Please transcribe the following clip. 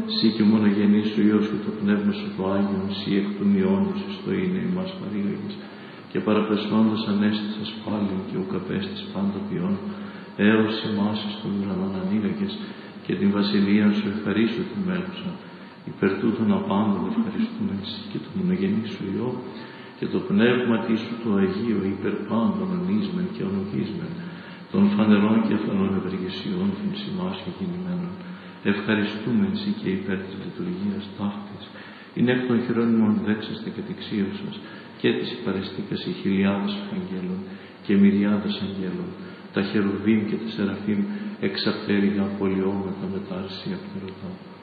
Συ και μονογενής σου Υιός και το Πνεύμα σου το Άγιον, Συ εκ των Υιόντος εις το είναι ημάς παρήγαγες, και παραπεσθόντας ανέστησας πάλιν και ουκαπέστης πάντα ποιόν, έως ημάς εις των ουρανών ανοίγαγες, και την βασιλεία σου ευχαρίστω την μέλουσα. Υπερ τούτων απάντων ευχαριστούμε εσύ και το μονογενή σου Υιό, και το πνεύμα σου το Αγίο υπερ πάντων ονείσμεν και ονογίσμεν, των φανερών και αφανών ευεργεσιών των σημάς και γεννημένων. Ευχαριστούμε εσύ και υπέρ της λειτουργίας ταύτης, είναι εκ των χειρόνιμων δέξαστε κατεξίωσας, και της υπαρεστήκας οι χιλιάδες αγγέλων και μυριάδες αγγέλων, τα χερουβίμ και τα σεραφείμ εξαπτέρυγα απολυώματα με τα αρσία πτερωτά.